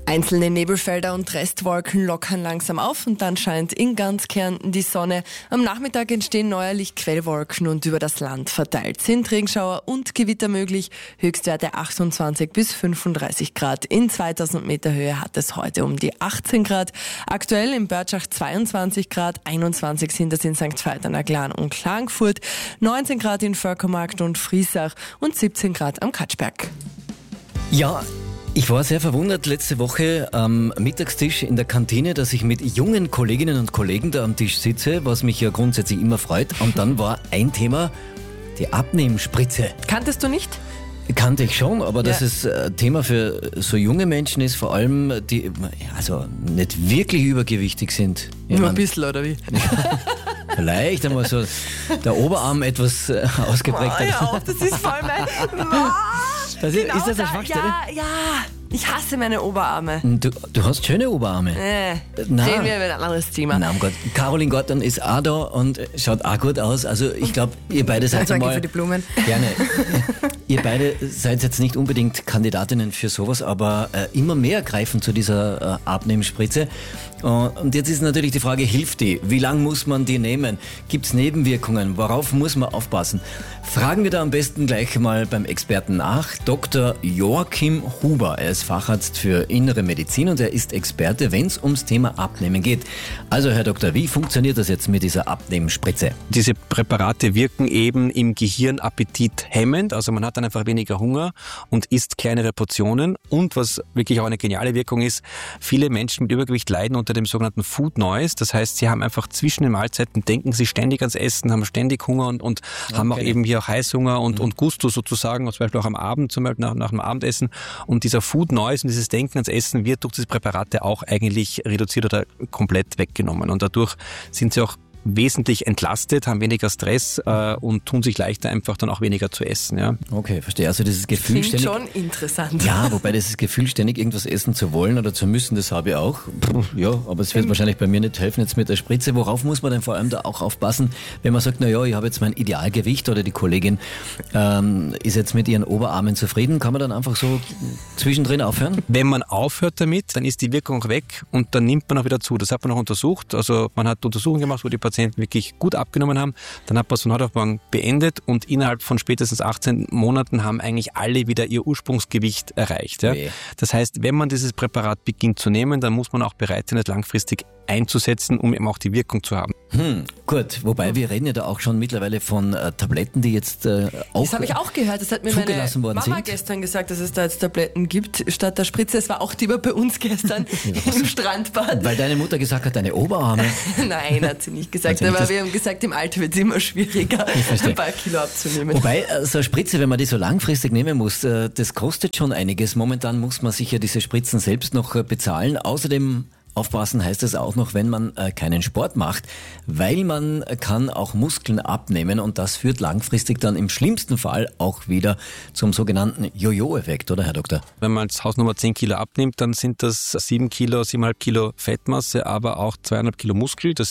Einzelne Nebelfelder und Restwolken lockern langsam auf und dann scheint in ganz Kärnten die Sonne. Am Nachmittag entstehen neuerlich Quellwolken und über das Land verteilt sind Regenschauer und Gewitter möglich. Höchstwerte 28 bis 35 Grad. In 2000 Meter Höhe hat es heute um die 18 Grad. Aktuell in Börtschach 22 Grad, 21 sind es in St. Veit-an-der-Glan und Klagenfurt, 19 Grad in Völkermarkt und Friesach und 17 Grad am Katschberg. Ja, ich war sehr verwundert letzte Woche am Mittagstisch in der Kantine, dass ich mit jungen Kolleginnen und Kollegen da am Tisch sitze, was mich ja grundsätzlich immer freut. Und dann war ein Thema die Abnehmspritze. Kanntest du nicht? Kannte ich schon, aber dass es Thema für so junge Menschen ist, vor allem die also nicht wirklich übergewichtig sind. Nur ein bisschen, oder wie? Vielleicht einmal so der Oberarm etwas ausgeprägter. Ja, das ist voll mein... Ist das eine Schwachstelle? Ja, ich hasse meine Oberarme. Du hast schöne Oberarme. Reden wir über ein anderes Thema. Nein, um Gott. Caroline Gordon ist auch da und schaut auch gut aus. Also ich glaube, ihr beide seid Danke einmal... für die Blumen. Gerne. Ihr beide seid jetzt nicht unbedingt Kandidatinnen für sowas, aber immer mehr greifen zu dieser Abnehmspritze. Und jetzt ist natürlich die Frage, hilft die? Wie lang muss man die nehmen? Gibt es Nebenwirkungen? Worauf muss man aufpassen? Fragen wir da am besten gleich mal beim Experten nach. Dr. Joachim Huber, er ist Facharzt für Innere Medizin und er ist Experte, wenn es ums Thema Abnehmen geht. Also Herr Doktor, wie funktioniert das jetzt mit dieser Abnehmspritze? Diese Präparate wirken eben im Gehirn appetithemmend, also man hat dann einfach weniger Hunger und isst kleinere Portionen. Und was wirklich auch eine geniale Wirkung ist, viele Menschen mit Übergewicht leiden unter dem sogenannten Food Noise. Das heißt, sie haben einfach zwischen den Mahlzeiten, denken sie ständig ans Essen, haben ständig Hunger und haben auch eben hier auch Heißhunger und Gusto sozusagen, zum Beispiel auch am Abend, zum Beispiel nach dem Abendessen. Und dieser Food Noise und dieses Denken ans Essen wird durch diese Präparate auch eigentlich reduziert oder komplett weggenommen. Und dadurch sind sie auch wesentlich entlastet, haben weniger Stress und tun sich leichter, einfach dann auch weniger zu essen. Ja. Okay, verstehe. Also dieses Gefühl Klingt ständig... schon interessant. Ja, wobei dieses Gefühl, ständig irgendwas essen zu wollen oder zu müssen, das habe ich auch. Ja, aber es wird wahrscheinlich bei mir nicht helfen jetzt mit der Spritze. Worauf muss man denn vor allem da auch aufpassen, wenn man sagt, naja, ich habe jetzt mein Idealgewicht oder die Kollegin ist jetzt mit ihren Oberarmen zufrieden, kann man dann einfach so zwischendrin aufhören? Wenn man aufhört damit, dann ist die Wirkung auch weg und dann nimmt man auch wieder zu. Das hat man auch untersucht. Also man hat Untersuchungen gemacht, wo die Patienten wirklich gut abgenommen haben. Dann hat man es von heute auf morgen beendet und innerhalb von spätestens 18 Monaten haben eigentlich alle wieder ihr Ursprungsgewicht erreicht. Ja. Okay. Das heißt, wenn man dieses Präparat beginnt zu nehmen, dann muss man auch bereit sein, es langfristig einzusetzen, um eben auch die Wirkung zu haben. Gut, wobei wir reden ja da auch schon mittlerweile von Tabletten, die jetzt auch Das habe ich auch gehört. Das hat mir meine Mama gestern gesagt, dass es da jetzt Tabletten gibt statt der Spritze. Es war auch die bei uns gestern im Strandbad. Weil deine Mutter gesagt hat, deine Oberarme. Nein, hat sie nicht gesagt. Aber wir haben gesagt, im Alter wird es immer schwieriger, ein paar Kilo abzunehmen. Wobei, so eine Spritze, wenn man die so langfristig nehmen muss, das kostet schon einiges. Momentan muss man sich ja diese Spritzen selbst noch bezahlen. Außerdem aufpassen heißt es auch noch, wenn man keinen Sport macht, weil man kann auch Muskeln abnehmen und das führt langfristig dann im schlimmsten Fall auch wieder zum sogenannten Jojo-Effekt, oder Herr Doktor? Wenn man als Hausnummer 10 Kilo abnimmt, dann sind das 7,5 Kilo Fettmasse, aber auch 2,5 Kilo Muskel. Das